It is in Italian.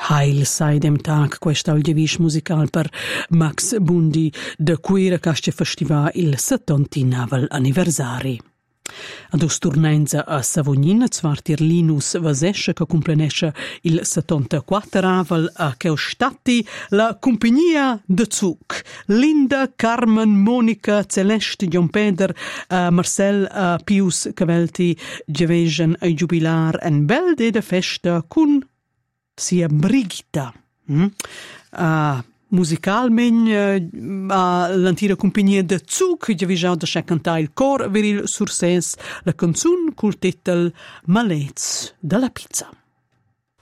Heil sei dem Tag, questo è il gevis musical per Max Bundi, de cui che festiva il 79 anniversari. Ad osturnenza a Savognin, zvartir Linus Vasesce, che complenesce il 74 avel a Keustatti, la compagnia de Zug. Linda, Carmen, Monica, Celeste, John Peder, Marcel, Pius, Cavelti, Gevegen, Jubilar, en belde de festa con sia Brigitta. Musicalment l'antica compagnia de Zug che aveva già cantato il cor viril sur ses la canzone col titolo Malez dalla pizza.